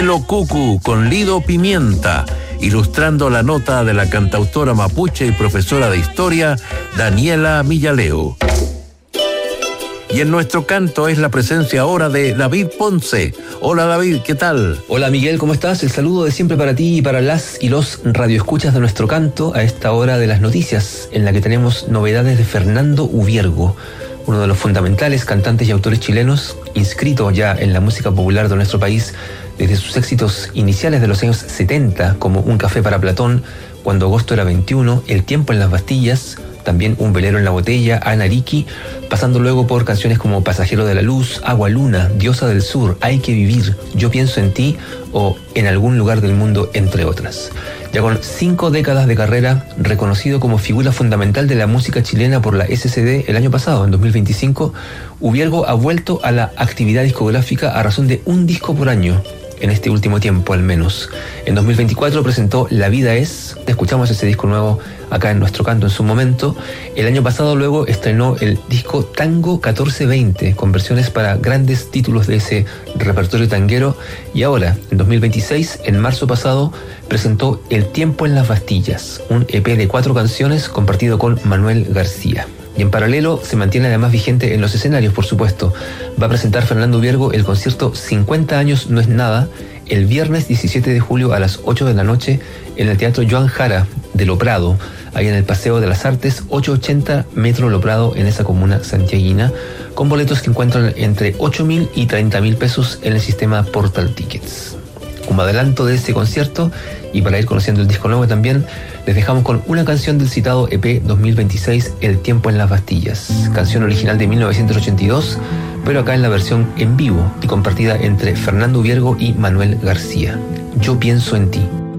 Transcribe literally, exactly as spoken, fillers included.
Lo Cucu con Lido Pimienta, ilustrando la nota de la cantautora mapuche y profesora de historia Daniela Millaleo. Y en nuestro canto es la presencia ahora de David Ponce. Hola David, ¿qué tal? Hola Miguel, ¿cómo estás? El saludo de siempre para ti y para las y los radioescuchas de nuestro canto a esta hora de las noticias, en la que tenemos novedades de Fernando Ubiergo, uno de los fundamentales cantantes y autores chilenos, inscrito ya en la música popular de nuestro país desde sus éxitos iniciales de los años setenta, como Un café para Platón, Cuando agosto era veintiuno, El tiempo en las Bastillas, también Un velero en la botella, Anariki, pasando luego por canciones como Pasajero de la luz, Agua Luna, Diosa del sur, Hay que vivir, Yo pienso en ti o En algún lugar del mundo, entre otras. Ya con cinco décadas de carrera, reconocido como figura fundamental de la música chilena por la S C D el año pasado, en dos mil veinticinco, Ubiergo ha vuelto a la actividad discográfica a razón de un disco por año, en este último tiempo al menos. En dos mil veinticuatro presentó La vida es, escuchamos ese disco nuevo acá en nuestro canto en su momento. El año pasado luego estrenó el disco Tango catorce veinte, con versiones para grandes títulos de ese repertorio tanguero, y ahora, en dos mil veintiséis, en marzo pasado, presentó El tiempo en las Bastillas, un E P de cuatro canciones compartido con Manuel García. Y en paralelo se mantiene además vigente en los escenarios, por supuesto. Va a presentar Fernando Ubiergo el concierto cincuenta años no es nada, el viernes diecisiete de julio a las ocho de la noche en el Teatro Joan Jara de Lo Prado, ahí en el Paseo de las Artes, ochocientos ochenta Metro Lo Prado, en esa comuna santiaguina, con boletos que encuentran entre ocho mil y treinta mil pesos en el sistema Portal Tickets. Como adelanto de ese concierto, y para ir conociendo el disco nuevo también, les dejamos con una canción del citado E P dos mil veintiséis, El tiempo en las Bastillas, canción original de mil novecientos ochenta y dos, pero acá en la versión en vivo y compartida entre Fernando Ubiergo y Manuel García. Yo pienso en ti.